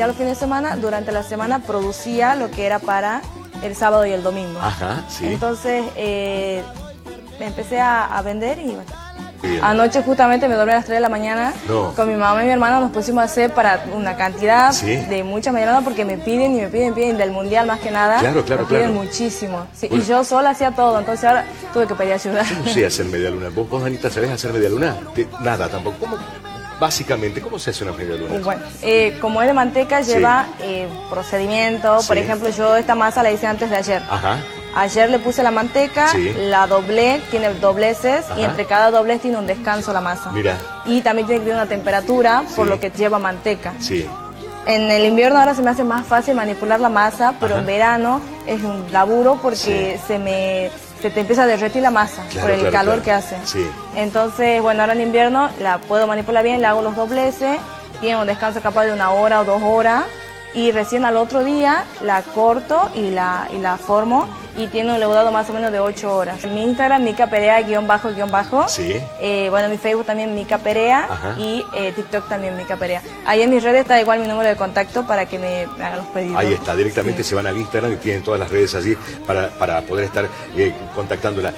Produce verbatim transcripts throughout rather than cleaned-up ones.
Ya los fines de semana, durante la semana producía lo que era para el sábado y el domingo. Ajá, sí. Entonces eh, me empecé a, a vender y bueno. Bien. Anoche justamente me dormí a las tres de la mañana. No. Con mi mamá y mi hermana nos pusimos a hacer para una cantidad ¿Sí? de muchas medialunas porque me piden y me piden, piden del mundial más que nada. Claro, claro, me piden claro. muchísimo. Sí, y yo sola hacía todo, entonces ahora tuve que pedir ayuda. ¿Cómo sé hacer medialuna? ¿Vos, vos Anita, sabés hacer medialuna? Nada tampoco. ¿Cómo? Básicamente, ¿cómo se hace una medialuna? Bueno, eh, como es de manteca, sí. lleva eh, procedimiento. Sí. Por ejemplo, yo esta masa la hice antes de ayer. Ajá. Ayer le puse la manteca, sí. la doblé, tiene dobleces. Ajá. Y entre cada doblez tiene un descanso la masa. Mira. Y también tiene que tener una temperatura, por sí. lo que lleva manteca. Sí. En el invierno ahora se me hace más fácil manipular la masa, pero Ajá. en verano es un laburo porque sí. se me se te empieza a derretir la masa claro, por el claro, calor claro. que hace. Sí. Entonces, bueno, ahora en invierno la puedo manipular bien, le hago los dobleces, tiene un descanso capaz de una hora o dos horas. Y recién al otro día la corto y la, y la formo y tiene un leudado más o menos de ocho horas. En mi Instagram, Mica Perea, guión bajo, guión bajo. Sí. Eh, bueno, en mi Facebook también Mica Perea. Ajá. Y eh, TikTok también Mica Perea. Ahí en mis redes está igual mi número de contacto para que me hagan los pedidos. Ahí está, directamente sí. se van al Instagram y tienen todas las redes allí para, para poder estar eh, contactándola.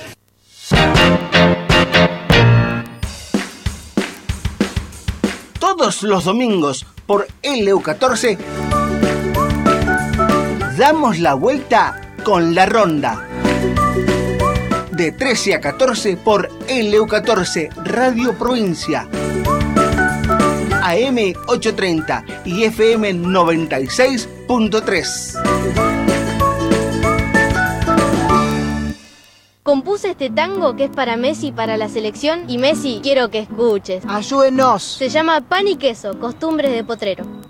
Todos los domingos por L U catorce damos la vuelta con la ronda. De trece a catorce por L U catorce Radio Provincia. A M ochocientos treinta y F M noventa y seis punto tres. Compuse este tango que es para Messi, para la selección. Y Messi, quiero que escuches. Ayúdenos. Se llama Pan y Queso, Costumbres de Potrero.